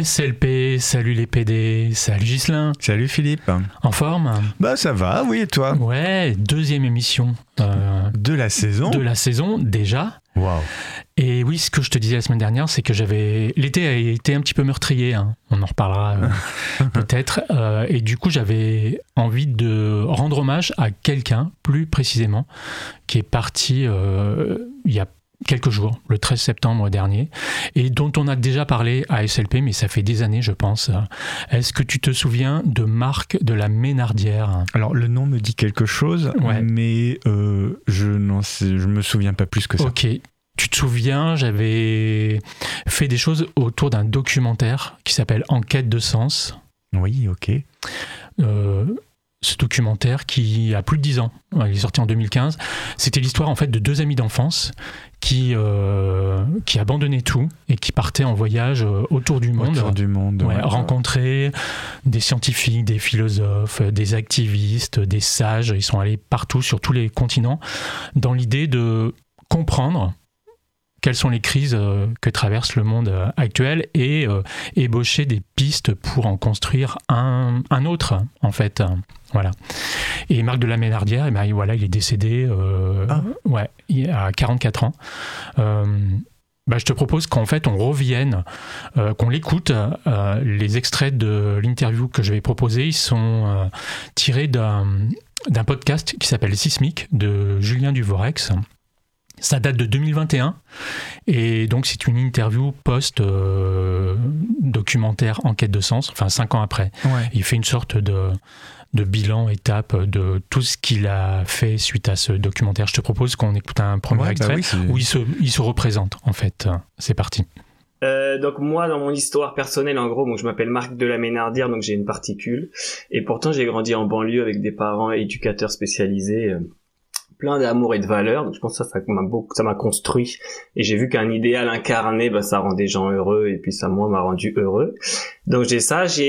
SLP, salut les PD, salut Ghislain. Salut Philippe. En forme ? Bah ça va, oui, et toi ? Ouais, deuxième émission. De la saison ? De la saison, déjà. Waouh. Et oui, ce que je te disais la semaine dernière, c'est que l'été a été un petit peu meurtrier, hein. On en reparlera peut-être. Et du coup, j'avais envie de rendre hommage à quelqu'un, plus précisément, qui est parti il y a quelques jours, le 13 septembre dernier, et dont on a déjà parlé à SLP, mais ça fait des années, je pense. Est-ce que tu te souviens de Marc de la Ménardière ? Alors, le nom me dit quelque chose, ouais. Mais je me souviens pas plus que ça. Ok. Tu te souviens, j'avais fait des choses autour d'un documentaire qui s'appelle Enquête de sens. Oui, ok. Ce documentaire qui a plus de 10 ans, il est sorti en 2015. C'était l'histoire en fait de deux amis d'enfance qui abandonnaient tout et qui partaient en voyage autour du monde. Ouais, rencontrer des scientifiques, des philosophes, des activistes, des sages. Ils sont allés partout sur tous les continents dans l'idée de comprendre quelles sont les crises que traverse le monde actuel et ébaucher des pistes pour en construire un autre, en fait. Voilà. Et Marc de la Ménardière, il est décédé à 44 ans. Je te propose qu'en fait, on revienne, qu'on l'écoute. Les extraits de l'interview que je vais proposer, ils sont tirés d'un podcast qui s'appelle Sismique de Julien Duvorex. Ça date de 2021 et donc c'est une interview post-documentaire Enquête de sens, enfin 5 ans après. Ouais. Il fait une sorte de bilan, étape de tout ce qu'il a fait suite à ce documentaire. Je te propose qu'on écoute un premier extrait où il se représente en fait. C'est parti. Donc moi, dans mon histoire personnelle, en gros, je m'appelle Marc de la Ménardière, donc j'ai une particule. Et pourtant, j'ai grandi en banlieue avec des parents éducateurs spécialisés, plein d'amour et de valeur. Donc je pense que ça m'a construit. Et j'ai vu qu'un idéal incarné, ça rend des gens heureux. Et puis ça, moi, m'a rendu heureux. Donc j'ai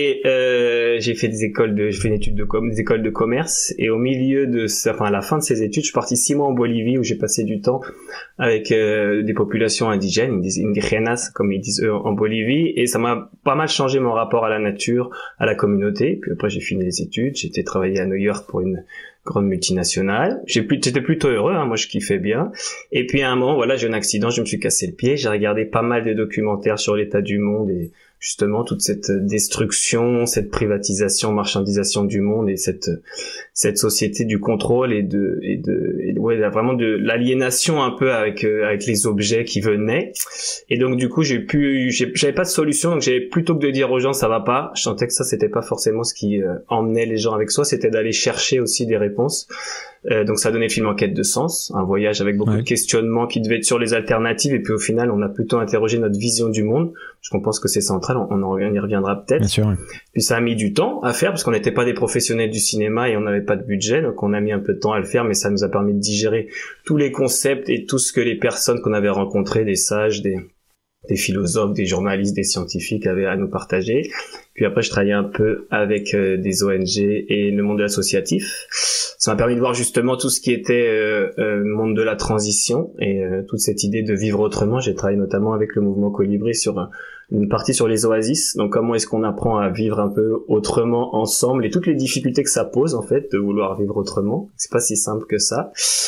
fait des écoles des écoles de commerce. Et au milieu de à la fin de ces études, je suis parti 6 mois en Bolivie où j'ai passé du temps avec des populations indigènes, indígenas, comme ils disent eux en Bolivie. Et ça m'a pas mal changé mon rapport à la nature, à la communauté. Puis après, j'ai fini les études. J'ai été travailler à New York pour une grande multinationale. J'étais plutôt heureux, hein, moi je kiffais bien. Et puis à un moment, j'ai eu un accident, je me suis cassé le pied. J'ai regardé pas mal de documentaires sur l'état du monde et justement toute cette destruction, cette privatisation, marchandisation du monde et cette société du contrôle et vraiment de l'aliénation un peu avec les objets qui venaient. Et donc du coup, j'avais pas de solution, donc plutôt que de dire aux gens ça va pas, je sentais que ça c'était pas forcément ce qui emmenait les gens avec soi, c'était d'aller chercher aussi des réponses. Donc ça donnait le film Enquête de sens, un voyage avec beaucoup de questionnements qui devaient être sur les alternatives, et puis au final on a plutôt interrogé notre vision du monde, parce qu'on pense que c'est central, on y reviendra peut-être. Bien sûr, oui. Puis ça a mis du temps à faire, parce qu'on n'était pas des professionnels du cinéma et on n'avait pas de budget, donc on a mis un peu de temps à le faire, mais ça nous a permis de digérer tous les concepts et tout ce que les personnes qu'on avait rencontrées, des sages, des philosophes, des journalistes, des scientifiques avaient à nous partager. Puis après, je travaillais un peu avec des ONG et le monde associatif. Ça m'a permis de voir justement tout ce qui était le monde de la transition et toute cette idée de vivre autrement. J'ai travaillé notamment avec le mouvement Colibri sur une partie sur les oasis. Donc comment est-ce qu'on apprend à vivre un peu autrement ensemble et toutes les difficultés que ça pose en fait de vouloir vivre autrement. C'est pas si simple que ça.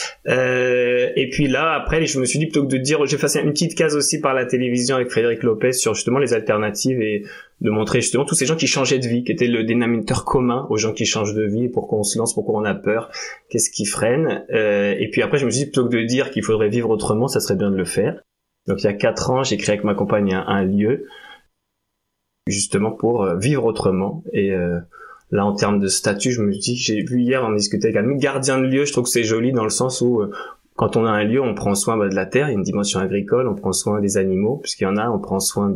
Et puis là, après, je me suis dit plutôt que de dire, j'ai fait une petite case aussi par la télévision avec Frédéric Lopez sur justement les alternatives et de montrer justement tous ces gens qui changeaient de vie, qui étaient le dénominateur commun aux gens qui changent de vie, pourquoi on se lance, pourquoi on a peur, qu'est-ce qui freine. Et puis après, je me suis dit plutôt que de dire qu'il faudrait vivre autrement, ça serait bien de le faire. Donc il y a 4 ans, j'ai créé avec ma compagne un lieu justement pour vivre autrement. Et là, en termes de statut, je me dis, j'ai vu hier, on discutait avec un gardien de lieu, je trouve que c'est joli dans le sens où quand on a un lieu, on prend soin de la terre, il y a une dimension agricole, on prend soin des animaux, puisqu'il y en a, on prend soin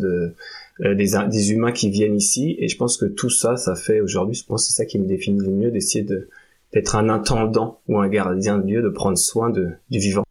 des humains qui viennent ici. Et je pense que tout ça, ça fait aujourd'hui, je pense que c'est ça qui me définit le mieux, d'essayer d'être un intendant ou un gardien de lieu, de prendre soin du vivant.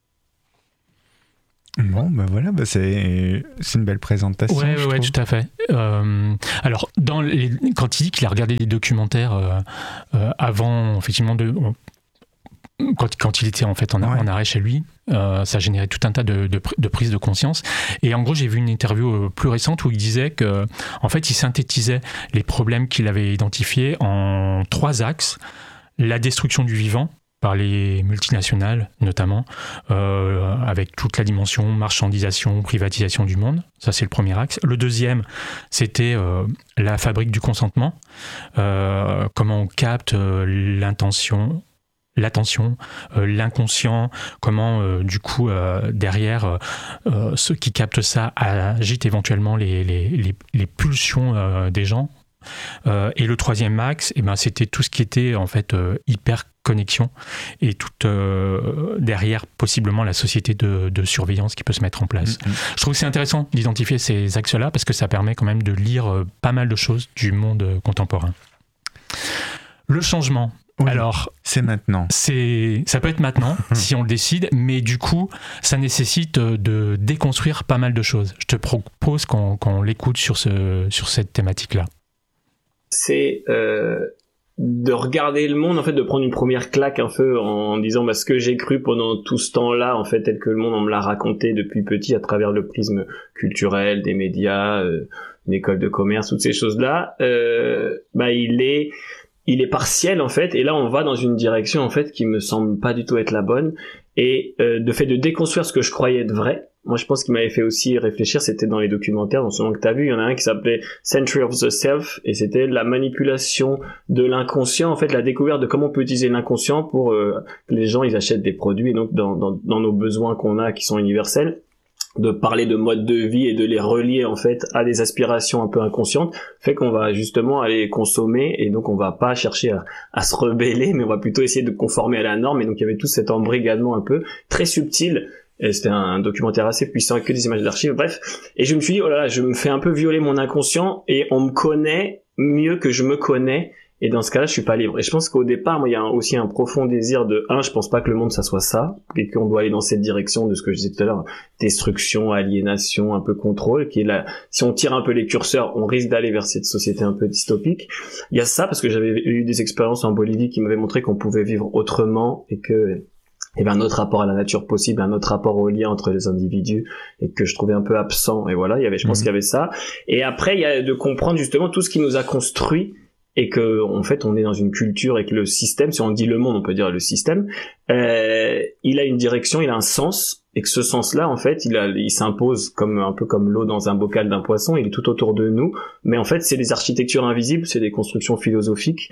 Bon, voilà, c'est une belle présentation. Ouais, tout à fait. Alors, quand il dit qu'il a regardé des documentaires avant, effectivement, quand il était en fait en arrêt chez lui, ça générait tout un tas de prises de conscience. Et en gros, j'ai vu une interview plus récente où il disait que, en fait, il synthétisait les problèmes qu'il avait identifiés en 3 axes. La destruction du vivant par les multinationales, notamment, avec toute la dimension marchandisation, privatisation du monde. Ça, c'est le premier axe. Le deuxième, c'était la fabrique du consentement. Comment on capte l'attention, l'inconscient, comment du coup derrière ceux qui captent ça agitent éventuellement les pulsions des gens. Et le troisième axe, c'était tout ce qui était en fait hyper connexion et tout derrière possiblement la société de surveillance qui peut se mettre en place. Je trouve que c'est intéressant d'identifier ces axes-là parce que ça permet quand même de lire pas mal de choses du monde contemporain. Le changement. Oui, alors, c'est maintenant. Ça peut être maintenant, si on le décide, mais du coup, ça nécessite de déconstruire pas mal de choses. Je te propose qu'on l'écoute sur cette thématique-là. C'est de regarder le monde, en fait, de prendre une première claque un peu en disant ce que j'ai cru pendant tout ce temps-là, en fait, tel que le monde on me l'a raconté depuis petit à travers le prisme culturel, des médias, une école de commerce, toutes ces choses-là, il est partiel en fait, et là on va dans une direction en fait qui me semble pas du tout être la bonne, et de fait de déconstruire ce que je croyais être vrai. Moi je pense qu'il m'avait fait aussi réfléchir, c'était dans les documentaires, dans ce moment que t'as vu, il y en a un qui s'appelait Century of the Self, et c'était la manipulation de l'inconscient, en fait la découverte de comment on peut utiliser l'inconscient pour que les gens ils achètent des produits, et donc dans nos besoins qu'on a qui sont universels, de parler de mode de vie et de les relier en fait à des aspirations un peu inconscientes, fait qu'on va justement aller consommer, et donc on va pas chercher à se rebeller, mais on va plutôt essayer de conformer à la norme. Et donc il y avait tout cet embrigadement un peu très subtil, et c'était un documentaire assez puissant avec que des images d'archives, bref. Et je me suis dit, oh là là, je me fais un peu violer mon inconscient, et on me connaît mieux que je me connais. Et dans ce cas-là, je suis pas libre. Et je pense qu'au départ, moi, il y a aussi un profond désir je pense pas que le monde, ça soit ça, et qu'on doit aller dans cette direction de ce que je disais tout à l'heure, destruction, aliénation, un peu contrôle, qui est là, si on tire un peu les curseurs, on risque d'aller vers cette société un peu dystopique. Il y a ça, parce que j'avais eu des expériences en Bolivie qui m'avaient montré qu'on pouvait vivre autrement, et que, un autre rapport à la nature possible, un autre rapport au lien entre les individus, et que je trouvais un peu absent. Et voilà, je pense qu'il y avait ça. Et après, il y a de comprendre justement tout ce qui nous a construit, et que en fait on est dans une culture, et que le système, si on dit le monde, on peut dire le système, il a une direction, il a un sens, et que ce sens-là en fait il s'impose un peu comme l'eau dans un bocal d'un poisson, il est tout autour de nous, mais en fait c'est des architectures invisibles, c'est des constructions philosophiques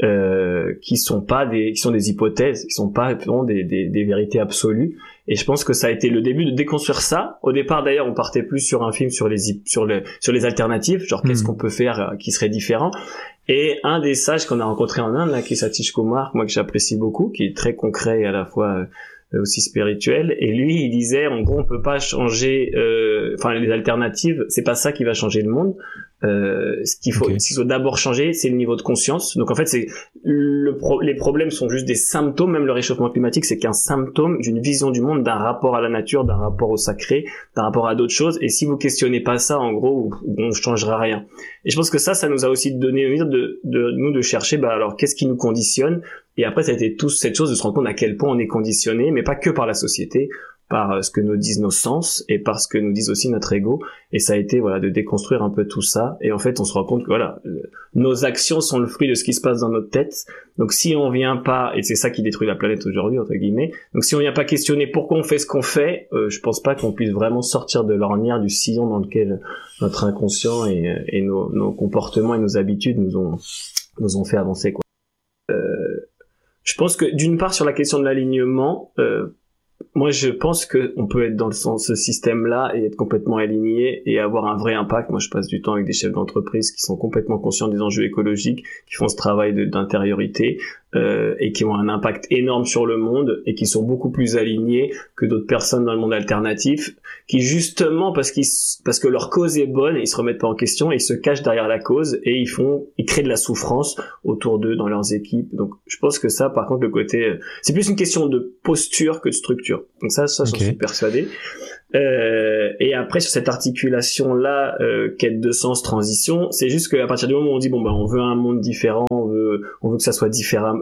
qui sont des hypothèses, qui sont pas vraiment des vérités absolues. Et je pense que ça a été le début de déconstruire ça. Au départ d'ailleurs on partait plus sur un film sur les alternatives, genre qu'est-ce qu'on peut faire qui serait différent. Et un des sages qu'on a rencontré en Inde, là, qui est Satish Kumar, moi que j'apprécie beaucoup, qui est très concret et à la fois aussi spirituel, et lui il disait en gros on peut pas changer les alternatives, c'est pas ça qui va changer le monde. Ce qu'il faut d'abord changer, c'est le niveau de conscience. Donc en fait c'est les problèmes sont juste des symptômes. Même le réchauffement climatique, c'est qu'un symptôme d'une vision du monde, d'un rapport à la nature, d'un rapport au sacré, d'un rapport à d'autres choses. Et si vous questionnez pas ça, en gros, on ne changera rien. Et je pense que ça nous a aussi donné envie de chercher alors qu'est-ce qui nous conditionne. Et après ça a été toute cette chose de se rendre compte à quel point on est conditionné, mais pas que par la société, par ce que nous disent nos sens, et par ce que nous disent aussi notre ego. Et ça a été de déconstruire un peu tout ça. Et en fait on se rend compte que nos actions sont le fruit de ce qui se passe dans notre tête. Donc si on vient pas, et c'est ça qui détruit la planète aujourd'hui entre guillemets, donc si on vient pas questionner pourquoi on fait ce qu'on fait, je pense pas qu'on puisse vraiment sortir de l'ornière, du sillon dans lequel notre inconscient et nos comportements et nos habitudes nous ont fait avancer, quoi. Je pense que d'une part sur la question de l'alignement, moi je pense que on peut être dans ce système-là et être complètement aligné et avoir un vrai impact. Moi je passe du temps avec des chefs d'entreprise qui sont complètement conscients des enjeux écologiques, qui font ce travail d'intériorité et qui ont un impact énorme sur le monde, et qui sont beaucoup plus alignés que d'autres personnes dans le monde alternatif, qui justement parce que leur cause est bonne, ils se remettent pas en question, et ils se cachent derrière la cause, et ils créent de la souffrance autour d'eux dans leurs équipes. Donc je pense que ça, par contre, le côté c'est plus une question de posture que de structure. Donc ça j'en suis persuadé. Et après sur cette articulation là, quête de sens, transition, c'est juste qu'à partir du moment où on dit bon on veut un monde différent, on veut que ça soit différent,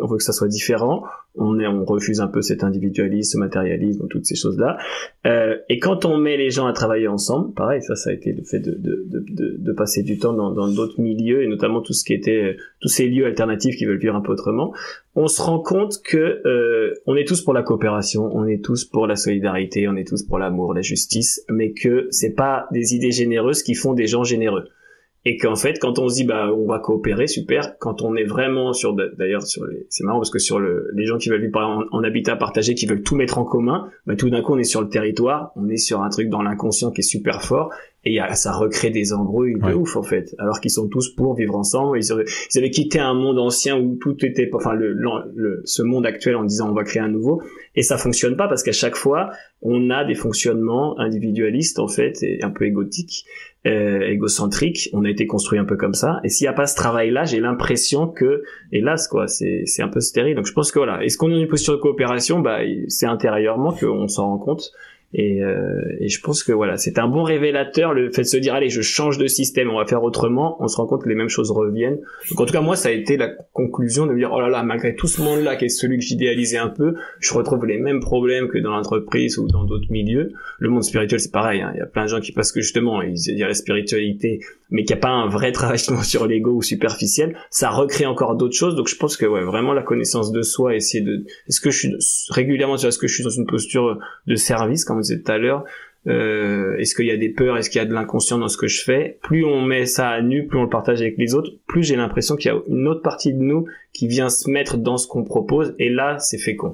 on refuse un peu cet individualisme, ce matérialisme, toutes ces choses là. Et quand on met les gens à travailler ensemble, pareil, ça a été le fait de passer du temps dans d'autres milieux, et notamment tout ce qui était tous ces lieux alternatifs qui veulent vivre un peu autrement. On se rend compte que on est tous pour la coopération, on est tous pour la solidarité, on est tous pour l'amour, la justice, mais que c'est pas des idées généreuses qui font des gens généreux. Et qu'en fait, quand on se dit on va coopérer, super. Quand on est vraiment c'est marrant parce que sur les gens qui veulent vivre en habitat partagé, qui veulent tout mettre en commun, tout d'un coup on est sur le territoire, on est sur un truc dans l'inconscient qui est super fort, et ça recrée des embrouilles de ouf en fait. Alors qu'ils sont tous pour vivre ensemble, ils avaient quitté un monde ancien où tout était, ce monde actuel en disant on va créer un nouveau, et ça fonctionne pas parce qu'à chaque fois on a des fonctionnements individualistes en fait et un peu égotiques. Égocentrique, on a été construit un peu comme ça, et s'il y a pas ce travail-là, j'ai l'impression que, hélas quoi, c'est un peu stérile. Donc je pense que voilà, est-ce qu'on est dans une posture de coopération, c'est intérieurement qu'on s'en rend compte, et je pense que voilà, c'est un bon révélateur, le fait de se dire allez, je change de système, on va faire autrement, on se rend compte que les mêmes choses reviennent. Donc en tout cas moi ça a été la conclusion de me dire oh là là, malgré tout ce monde là qui est celui que j'idéalisais un peu, je retrouve les mêmes problèmes que dans l'entreprise ou dans d'autres milieux. Le monde spirituel c'est pareil, hein. Il y a plein de gens qui, parce que justement il y a la spiritualité mais qu'il n'y a pas un vrai travail sur l'ego ou superficiel, ça recrée encore d'autres choses. Donc je pense que vraiment la connaissance de soi, essayer de, est-ce que je suis dans une posture de service, comme vous disiez tout à l'heure, est-ce qu'il y a des peurs, est-ce qu'il y a de l'inconscient dans ce que je fais, plus on met ça à nu, plus on le partage avec les autres, plus j'ai l'impression qu'il y a une autre partie de nous qui vient se mettre dans ce qu'on propose, et là c'est fécond.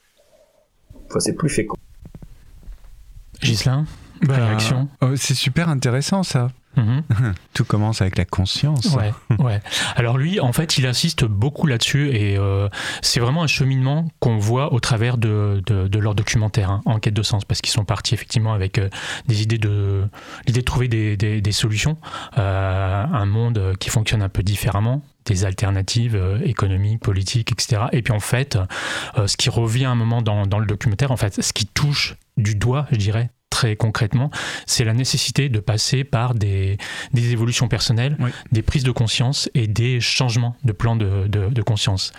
Enfin c'est plus fécond. Ghislain, réaction? C'est super intéressant ça. Tout commence avec la conscience. Ouais. Alors lui, en fait, il insiste beaucoup là-dessus, et c'est vraiment un cheminement qu'on voit au travers de leur documentaire, En quête de sens, parce qu'ils sont partis effectivement avec l'idée de trouver des solutions, un monde qui fonctionne un peu différemment, des alternatives économiques, politiques, etc. Et puis en fait, ce qui revient un moment dans le documentaire, en fait, ce qui touche du doigt, je dirais, très concrètement, c'est la nécessité de passer par des évolutions personnelles, des prises de conscience et des changements de plan de conscience.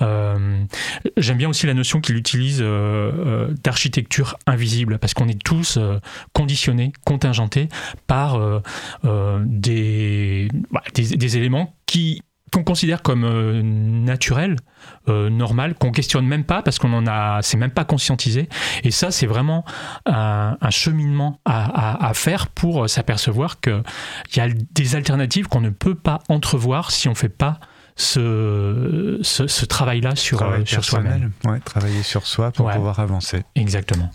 J'aime bien aussi la notion qu'il utilise d'architecture invisible, parce qu'on est tous conditionnés, contingentés par des éléments qu'on considère comme naturel, normal, qu'on questionne même pas parce c'est même pas conscientisé. Et ça, c'est vraiment un cheminement à faire pour s'apercevoir qu'il y a des alternatives qu'on ne peut pas entrevoir si on fait pas ce travail-là sur soi-même. Travailler sur soi pour pouvoir avancer. Exactement.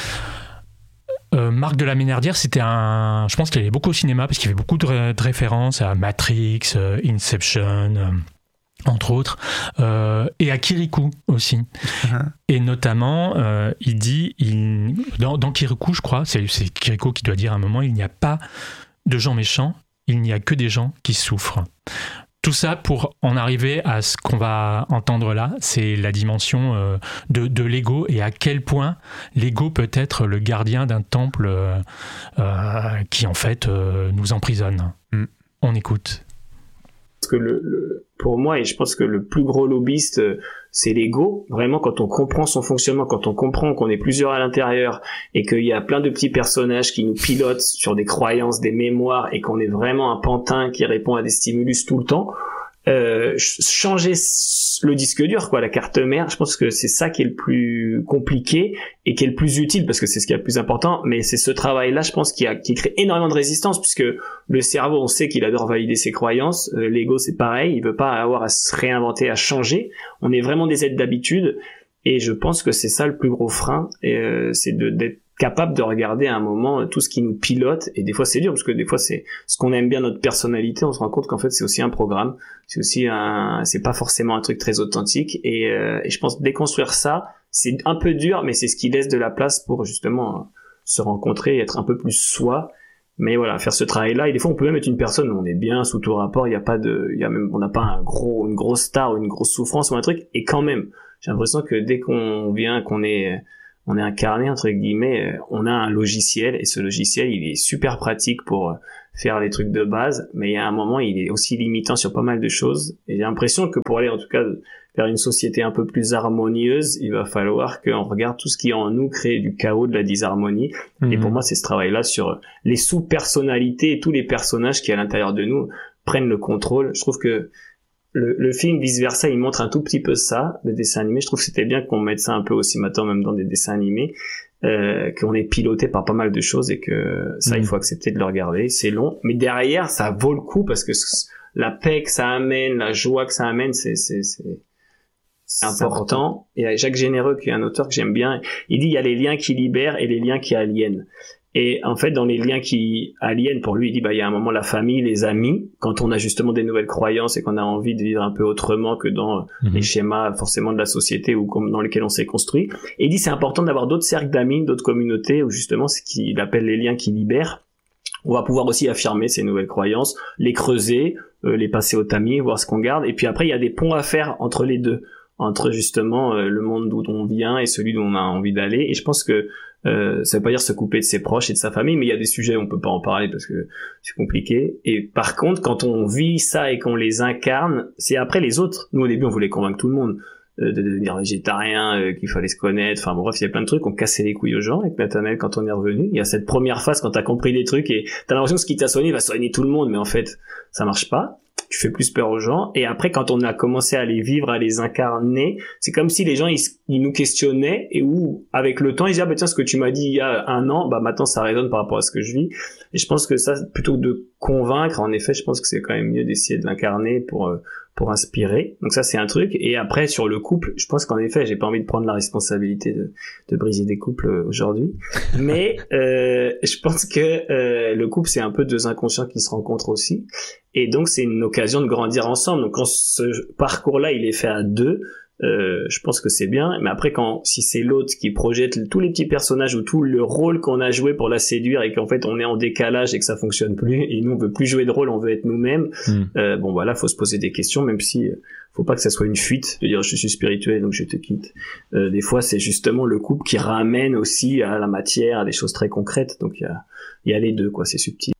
Marc de la Ménardière, je pense qu'il allait beaucoup au cinéma parce qu'il y avait beaucoup de références à Matrix, Inception, entre autres, et à Kirikou aussi. Et notamment, il dit, dans Kirikou, je crois, c'est Kirikou qui doit dire à un moment, il n'y a pas de gens méchants, il n'y a que des gens qui souffrent. Tout ça pour en arriver à ce qu'on va entendre là, c'est la dimension de l'ego, et à quel point l'ego peut être le gardien d'un temple qui en fait nous emprisonne. On écoute. Parce que pour moi, et je pense que le plus gros lobbyiste, c'est l'ego. Vraiment, quand on comprend son fonctionnement, quand on comprend qu'on est plusieurs à l'intérieur et qu'il y a plein de petits personnages qui nous pilotent sur des croyances, des mémoires, et qu'on est vraiment un pantin qui répond à des stimulus tout le temps, changer le disque dur, la carte mère, je pense que c'est ça qui est le plus compliqué et qui est le plus utile, parce que c'est ce qui est le plus important. Mais c'est ce travail-là, je pense, qui crée énormément de résistance, puisque le cerveau, on sait qu'il adore valider ses croyances. L'ego, c'est pareil, il veut pas avoir à se réinventer, à changer. On est vraiment des êtres d'habitude, et je pense que c'est ça le plus gros frein, c'est d'être capable de regarder à un moment tout ce qui nous pilote. Et des fois c'est dur, parce que des fois c'est ce qu'on aime bien, notre personnalité, on se rend compte qu'en fait c'est aussi un programme, c'est pas forcément un truc très authentique, et je pense déconstruire ça, c'est un peu dur, mais c'est ce qui laisse de la place pour justement se rencontrer et être un peu plus soi. Mais voilà, faire ce travail-là, et des fois on peut même être une personne où on est bien sous tout rapport, on n'a pas une grosse star ou une grosse souffrance ou un truc, et quand même, j'ai l'impression que dès qu'on vient, qu'on est on est incarné entre guillemets, on a un logiciel et ce logiciel il est super pratique pour faire les trucs de base, mais il y a un moment il est aussi limitant sur pas mal de choses et j'ai l'impression que pour aller en tout cas vers une société un peu plus harmonieuse, il va falloir qu'on regarde tout ce qui en nous crée du chaos, de la disharmonie. Et pour moi c'est ce travail-là sur les sous-personnalités et tous les personnages qui à l'intérieur de nous prennent le contrôle. Je trouve que le film vice versa il montre un tout petit peu ça, le dessin animé. Je trouve que c'était bien qu'on mette ça un peu aussi maintenant même dans des dessins animés, qu'on est piloté par pas mal de choses et que ça il faut accepter de le regarder. C'est long mais derrière ça vaut le coup parce que la paix que ça amène, la joie que ça amène, c'est important. Et Jacques Généreux qui est un auteur que j'aime bien, il dit il y a les liens qui libèrent et les liens qui aliènent. Et en fait, dans les liens qui aliènent, pour lui, il dit, il y a un moment la famille, les amis, quand on a justement des nouvelles croyances et qu'on a envie de vivre un peu autrement que dans les schémas forcément de la société ou comme dans lesquels on s'est construit. Et il dit, c'est important d'avoir d'autres cercles d'amis, d'autres communautés où justement, c'est ce qu'il appelle les liens qui libèrent. On va pouvoir aussi affirmer ces nouvelles croyances, les creuser, les passer au tamis, voir ce qu'on garde. Et puis après, il y a des ponts à faire entre les deux, entre justement le monde d'où on vient et celui d'où on a envie d'aller. Et je pense que ça veut pas dire se couper de ses proches et de sa famille, mais il y a des sujets où on peut pas en parler parce que c'est compliqué. Et par contre, quand on vit ça et qu'on les incarne, c'est après les autres. Nous, au début, on voulait convaincre tout le monde de devenir végétarien, qu'il fallait se connaître. Enfin bon, bref, il y a plein de trucs. On cassait les couilles aux gens. Avec Nathanaël, quand on est revenu, il y a cette première phase quand t'as compris les trucs et t'as l'impression que ce qui t'a soigné va soigner tout le monde, mais en fait, ça marche pas. Tu fais plus peur aux gens. Et après, quand on a commencé à les vivre, à les incarner, c'est comme si les gens, ils nous questionnaient et où, avec le temps, ils disaient, tiens, ce que tu m'as dit il y a un an, maintenant, ça résonne par rapport à ce que je vis. Et je pense que ça, plutôt que de convaincre, en effet, je pense que c'est quand même mieux d'essayer de l'incarner pour inspirer. Donc ça, c'est un truc. Et après, sur le couple, je pense qu'en effet, j'ai pas envie de prendre la responsabilité de briser des couples aujourd'hui. Mais, je pense que, le couple, c'est un peu deux inconscients qui se rencontrent aussi. Et donc, c'est une occasion de grandir ensemble. Donc, quand ce parcours-là, il est fait à deux, je pense que c'est bien. Mais après, si c'est l'autre qui projette tous les petits personnages ou tout le rôle qu'on a joué pour la séduire et qu'en fait, on est en décalage et que ça fonctionne plus, et nous, on veut plus jouer de rôle, on veut être nous-mêmes, faut se poser des questions, même si faut pas que ça soit une fuite de dire je suis spirituel donc je te quitte. Des fois, c'est justement le couple qui ramène aussi à la matière, à des choses très concrètes. Donc, il y a les deux, quoi. C'est subtil.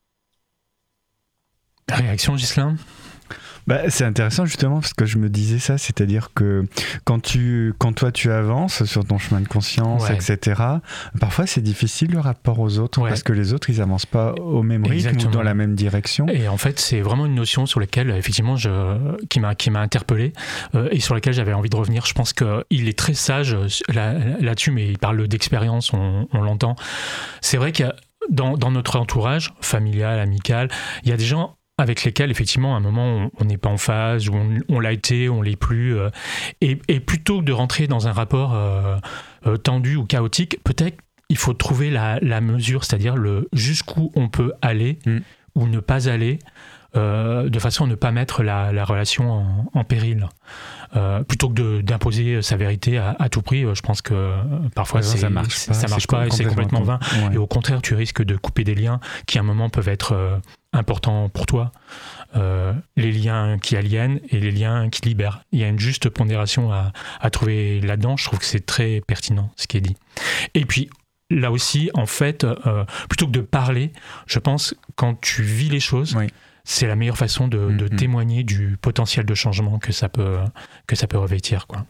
Réaction, Ghislain ? C'est intéressant justement parce que je me disais ça, c'est-à-dire que quand toi tu avances sur ton chemin de conscience, etc., parfois c'est difficile le rapport aux autres parce que les autres ils avancent pas au même rythme ou dans la même direction. Et en fait c'est vraiment une notion sur laquelle effectivement qui m'a interpellé et sur laquelle j'avais envie de revenir. Je pense qu'il est très sage là-dessus, mais il parle d'expérience, on l'entend. C'est vrai que dans notre entourage familial, amical, il y a des gens avec lesquels, effectivement, à un moment, on n'est pas en phase, ou on l'a été, on l'est plus. Et plutôt que de rentrer dans un rapport tendu ou chaotique, peut-être il faut trouver la mesure, c'est-à-dire jusqu'où on peut aller ou ne pas aller, de façon à ne pas mettre la relation en péril. Plutôt que d'imposer sa vérité à tout prix, je pense que parfois ça marche pas et c'est complètement vain. Ouais. Et au contraire, tu risques de couper des liens qui à un moment peuvent être importants pour toi. Les liens qui aliènent et les liens qui libèrent. Il y a une juste pondération à trouver là-dedans. Je trouve que c'est très pertinent ce qui est dit. Et puis là aussi, en fait, plutôt que de parler, je pense quand tu vis les choses, c'est la meilleure façon de témoigner du potentiel de changement que ça peut revêtir, quoi.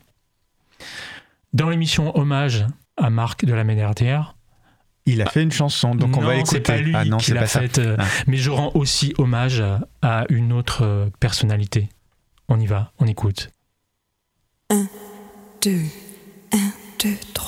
Dans l'émission Hommage à Marc de la Ménardière, il a fait une chanson, donc on va écouter. C'est pas lui qui l'a faite, mais je rends aussi hommage à une autre personnalité. On y va, on écoute. 1, 2, 1, 2, 3.